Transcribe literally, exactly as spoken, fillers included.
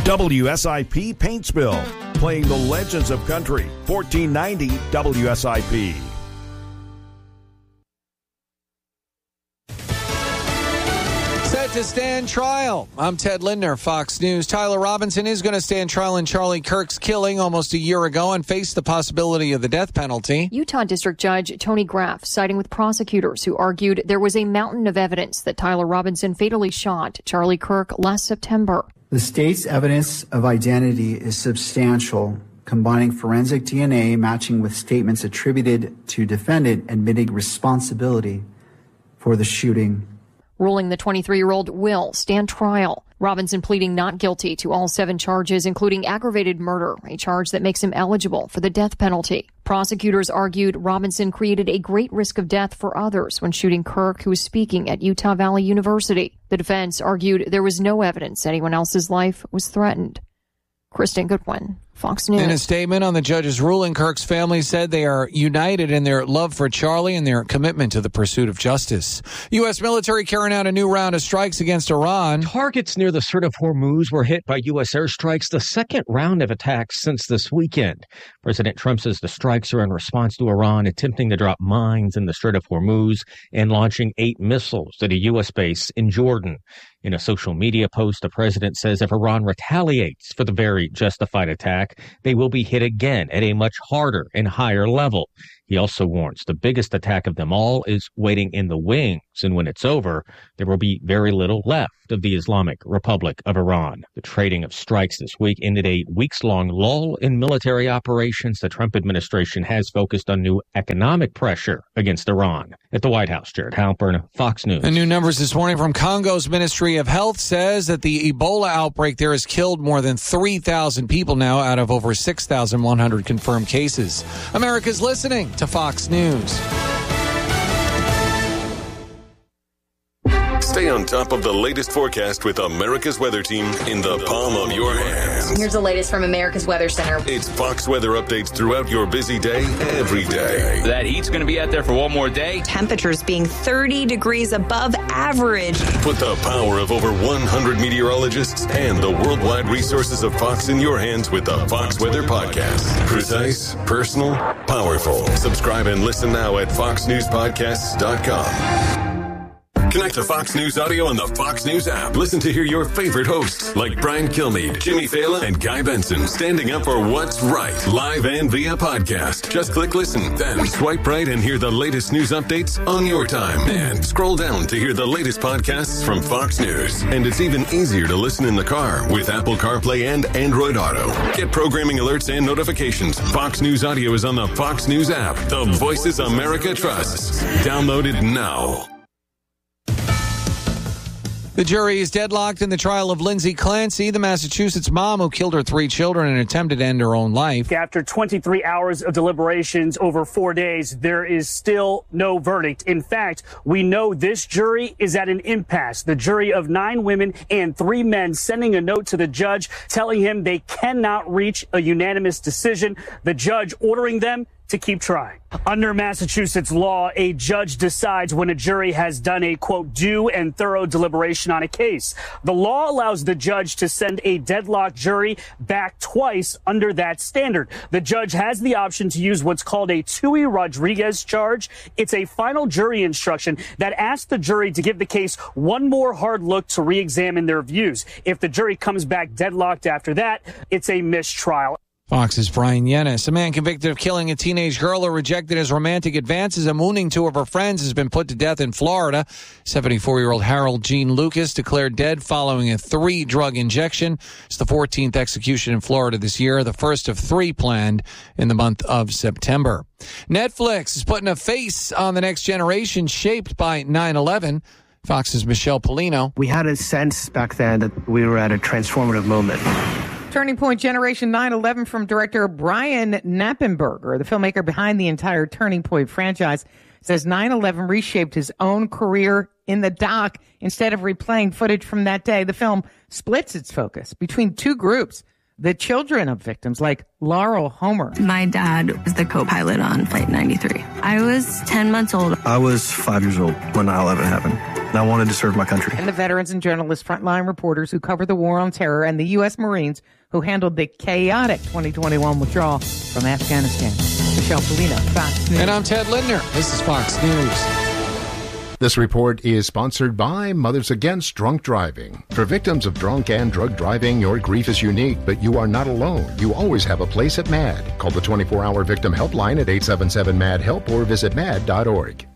W S I P Paintsville, playing the legends of country. fourteen ninety W S I P. Set to stand trial. I'm Ted Lindner, Fox News. Tyler Robinson is going to stand trial in Charlie Kirk's killing almost a year ago and face the possibility of the death penalty. Utah District Judge Tony Graff siding with prosecutors who argued there was a mountain of evidence that Tyler Robinson fatally shot Charlie Kirk last September. The state's evidence of identity is substantial, combining forensic D N A matching with statements attributed to defendant admitting responsibility for the shooting. Ruling the twenty-three-year-old will stand trial. Robinson pleading not guilty to all seven charges, including aggravated murder, a charge that makes him eligible for the death penalty. Prosecutors argued Robinson created a great risk of death for others when shooting Kirk, who was speaking at Utah Valley University. The defense argued there was no evidence anyone else's life was threatened. Kristen Goodwin, Fox News. In a statement on the judge's ruling, Kirk's family said they are united in their love for Charlie and their commitment to the pursuit of justice. U S military carrying out a new round of strikes against Iran. Targets near the Strait of Hormuz were hit by U S airstrikes, the second round of attacks since this weekend. President Trump says the strikes are in response to Iran attempting to drop mines in the Strait of Hormuz and launching eight missiles at a U S base in Jordan. In a social media post, the president says if Iran retaliates for the very justified attack, they will be hit again at a much harder and higher level. He also warns the biggest attack of them all is waiting in the wings, and when it's over, there will be very little left of the Islamic Republic of Iran. The trading of strikes this week ended a weeks-long lull in military operations. The Trump administration has focused on new economic pressure against Iran. At the White House, Jared Halpern, Fox News. And new numbers this morning from Congo's Ministry of Health says that the Ebola outbreak there has killed more than three thousand people now out of over six thousand one hundred confirmed cases. America's listening to Fox News. Stay on top of the latest forecast with America's Weather Team in the palm of your hands. Here's the latest from America's Weather Center. It's Fox weather updates throughout your busy day, every day. That heat's going to be out there for one more day. Temperatures being thirty degrees above average. Put the power of over one hundred meteorologists and the worldwide resources of Fox in your hands with the Fox Weather Podcast. Precise, personal, powerful. Subscribe and listen now at fox news podcasts dot com. Connect to Fox News Audio on the Fox News app. Listen to hear your favorite hosts like Brian Kilmeade, Jimmy Fallon, and Guy Benson standing up for what's right, live and via podcast. Just click listen, then swipe right and hear the latest news updates on your time. And scroll down to hear the latest podcasts from Fox News. And it's even easier to listen in the car with Apple CarPlay and Android Auto. Get programming alerts and notifications. Fox News Audio is on the Fox News app. The voices America trusts. Download it now. The jury is deadlocked in the trial of Lindsay Clancy, the Massachusetts mom who killed her three children and attempted to end her own life. After twenty-three hours of deliberations over four days, there is still no verdict. In fact, we know this jury is at an impasse. The jury of nine women and three men sending a note to the judge telling him they cannot reach a unanimous decision. The judge ordering them to keep trying. Under Massachusetts law, a judge decides when a jury has done a, quote, due and thorough deliberation on a case. The law allows the judge to send a deadlocked jury back twice under that standard. The judge has the option to use what's called a Tui Rodriguez charge. It's a final jury instruction that asks the jury to give the case one more hard look to re-examine their views. If the jury comes back deadlocked after that, it's a mistrial. Fox's Brian Yennis. A man convicted of killing a teenage girl who rejected his romantic advances and wounding two of her friends has been put to death in Florida. seventy-four-year-old Harold Gene Lucas declared dead following a three-drug injection. It's the fourteenth execution in Florida this year, the first of three planned in the month of September. Netflix is putting a face on the next generation shaped by nine eleven. Fox's Michelle Polino. We had a sense back then that we were at a transformative moment. Turning Point Generation nine eleven from director Brian Knappenberger, the filmmaker behind the entire Turning Point franchise, says nine eleven reshaped his own career in the doc. Instead of replaying footage from that day, the film splits its focus between two groups. The children of victims, like Laurel Homer. My dad was the co-pilot on Flight ninety-three. I was ten months old. I was five years old when nine eleven happened. and I wanted to serve my country. And the veterans and journalists, frontline reporters who cover the war on terror, and the U S. Marines who handled the chaotic twenty twenty-one withdrawal from Afghanistan. Michelle Polino, Fox News. And I'm Ted Lindner. This is Fox News. This report is sponsored by Mothers Against Drunk Driving. For victims of drunk and drug driving, your grief is unique, but you are not alone. You always have a place at MAD. Call the twenty-four hour victim helpline at eight seven seven MAD HELP or visit mad dot org.